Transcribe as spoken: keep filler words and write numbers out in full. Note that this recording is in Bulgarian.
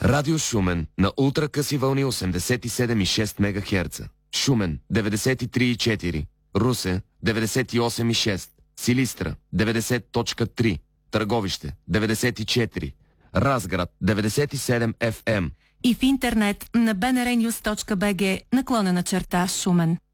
Радио Шумен на ултракъси вълни осемдесет и седем и шест мегахерца. Шумен деветдесет и три и четири. Русе деветдесет и осем и шест. Силистра деветдесет точка три. Търговище деветдесет и четири. Разград деветдесет и седем еф ем. И в интернет на бнрнюс точка бг наклонена черта Шумен.